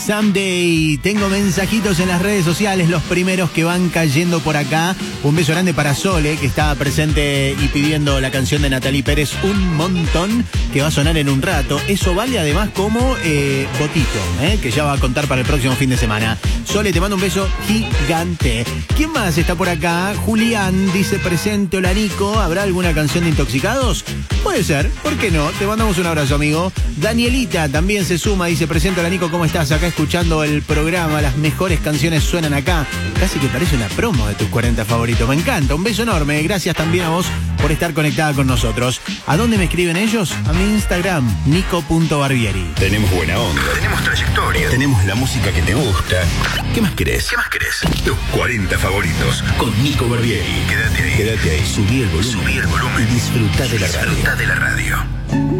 Someday, tengo mensajitos en las redes sociales, los primeros que van cayendo por acá. Un beso grande para Sole, que estaba presente y pidiendo la canción de Natalie Pérez Un Montón, que va a sonar en un rato. Eso vale además como botito, que ya va a contar para el próximo fin de semana. Sole, te mando un beso gigante. ¿Quién más está por acá? Julián dice presente, hola Nico, ¿habrá alguna canción de Intoxicados? Puede ser, ¿por qué no? Te mandamos un abrazo, amigo. Danielita también se suma, dice presente, hola Nico, ¿cómo estás? Acá escuchando el programa, las mejores canciones suenan acá. Casi que parece una promo de tus 40 favoritos. Me encanta, un beso enorme. Gracias también a vos por estar conectada con nosotros. ¿A dónde me escriben ellos? A mi Instagram, nico.barbieri. Tenemos buena onda, tenemos trayectoria, tenemos la música que te gusta. ¿Qué más querés? Tus 40 favoritos con Nico Barbieri. Quédate ahí. Subí el volumen. Y disfruta de la radio.